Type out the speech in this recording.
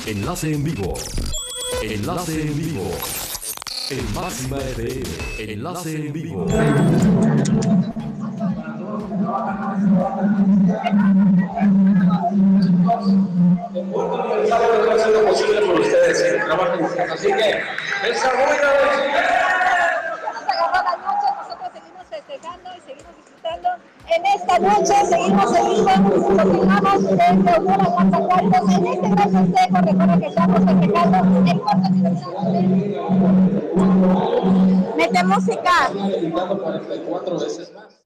Enlace en vivo. Enlace en vivo. En Máxima FM. Enlace en vivo. Haciendo posible por ustedes el trabajo interno. Así que, Nosotros seguimos festejando y seguimos disfrutando. En esta noche seguimos en vivo, continuamos desde Honduras a Coatzacoalcos. En este gran festejo, recuerda que estamos festejando el corto aniversario de Mete Música. 44 veces más.